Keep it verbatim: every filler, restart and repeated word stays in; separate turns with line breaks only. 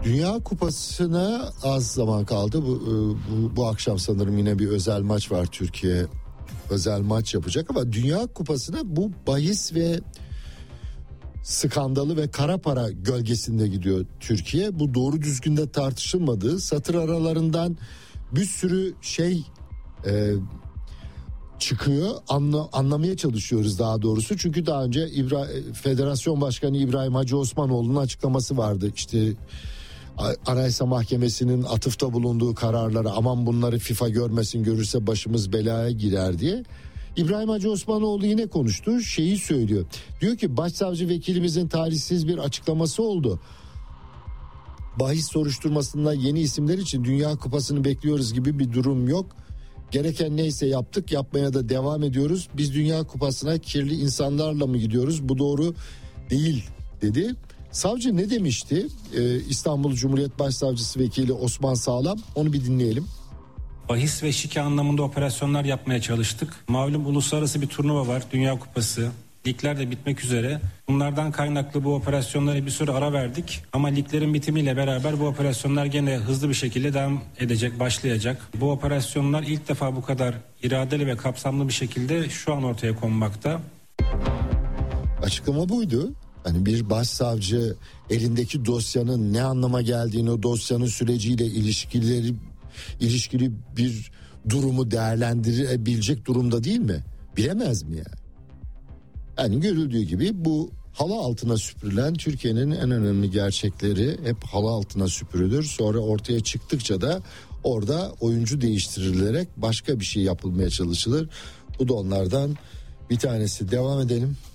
Dünya Kupası'na az zaman kaldı. Bu, bu, bu akşam sanırım yine bir özel maç var. Türkiye özel maç yapacak ama Dünya Kupası'na bu bahis ve skandalı ve kara para gölgesinde gidiyor Türkiye. Bu doğru düzgün de tartışılmadığı, satır aralarından bir sürü şey e, çıkıyor. Anla, anlamaya çalışıyoruz daha doğrusu. Çünkü daha önce İbra, Federasyon Başkanı İbrahim Hacı Osmanoğlu'nun açıklaması vardı. İşte Anayasa Mahkemesi'nin atıfta bulunduğu kararları, aman bunları FIFA görmesin, görürse başımız belaya girer diye. İbrahim Hacı Osmanoğlu yine konuştu, şeyi söylüyor. Diyor ki başsavcı vekilimizin talihsiz bir açıklaması oldu. Bahis soruşturmasında yeni isimler için Dünya Kupası'nı bekliyoruz gibi bir durum yok. Gereken neyse yaptık, yapmaya da devam ediyoruz. Biz Dünya Kupası'na kirli insanlarla mı gidiyoruz? Bu doğru değil dedi. Savcı ne demişti? Ee, İstanbul Cumhuriyet Başsavcısı Vekili Osman Sağlam, onu bir dinleyelim.
Bahis ve şike anlamında operasyonlar yapmaya çalıştık. Malum uluslararası bir turnuva var, Dünya Kupası. Ligler de bitmek üzere. Bunlardan kaynaklı bu operasyonlara bir süre ara verdik. Ama liglerin bitimiyle beraber bu operasyonlar gene hızlı bir şekilde devam edecek, başlayacak. Bu operasyonlar ilk defa bu kadar iradeli ve kapsamlı bir şekilde şu an ortaya konmakta.
Açıklama buydu. Hani bir başsavcı elindeki dosyanın ne anlama geldiğini, o dosyanın süreciyle ilişkileri ilişkili bir durumu değerlendirebilecek durumda değil mi? Bilemez mi yani? Yani görüldüğü gibi bu halı altına süpürülen Türkiye'nin en önemli gerçekleri hep halı altına süpürülür. Sonra ortaya çıktıkça da orada oyuncu değiştirilerek başka bir şey yapılmaya çalışılır. Bu da onlardan bir tanesi. Devam edelim.